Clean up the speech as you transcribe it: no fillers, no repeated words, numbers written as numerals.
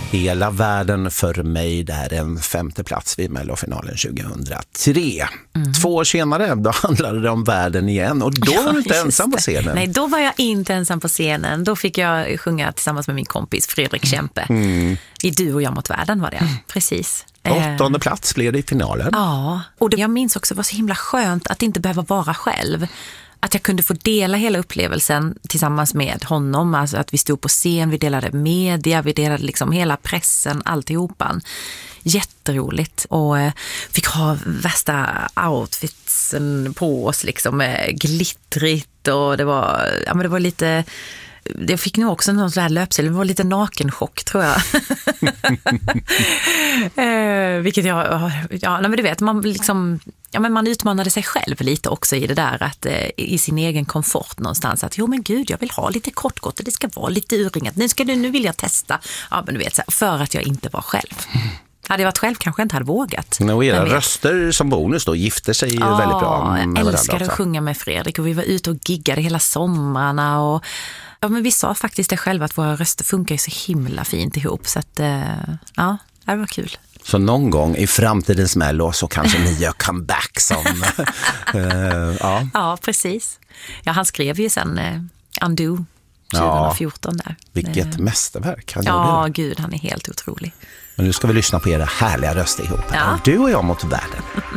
Hela världen för mig, där en 5:e plats vid Mellofinalen 2003. 2 år senare, då handlade det om världen igen. Och då var du inte ensam på scenen. Nej, då var jag inte ensam på scenen. Då fick jag sjunga tillsammans med min kompis Fredrik Kempe. I Du och jag mot världen var det, precis. 8:e plats blev det i finalen. Ja, och jag minns också, det var så himla skönt att inte behöva vara själv. Att jag kunde få dela hela upplevelsen tillsammans med honom. Alltså att vi stod på scen, vi delade media, vi delade liksom hela pressen, alltihopan. Jätteroligt. Och fick ha värsta outfitsen på oss liksom, glittrigt. Och det var lite... Jag fick nog också någon sån här löpsel. Det var lite nakenchock, tror jag. Vilket men du vet, man liksom... Ja, men man utmanade sig själv lite också i det där, att i sin egen komfort någonstans, att men gud, jag vill ha lite kortgott och det ska vara lite urringat. Nu vill jag testa. Ja, men du vet, för att jag inte var själv. Hade jag varit själv kanske jag inte hade vågat. Och era röster som bonus då gifter sig väldigt bra med varandra. Jag älskade att sjunga med Fredrik och vi var ute och giggade hela somrarna och men vi sa faktiskt det själva att våra röster funkar ju så himla fint ihop, så att det var kul. Så någon gång i framtidens Mello så kanske ni gör comeback som... Ja, precis. Ja, han skrev ju sen Undo 2014 där. Vilket mästerverk han gjorde. Ja, det. gud, han är helt otrolig. Men nu ska vi lyssna på era härliga röster ihop. Du och jag mot världen.